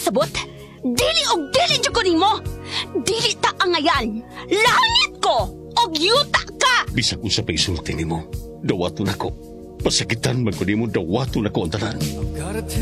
pasabot. Dili og dili jud ko nimo. Dili ta angayan. Langit ko og yuta ka. Bisag unsa pa isulti nimo, dawaton ako. Pasakitan man ko nimo, dawaton ako ang tanan.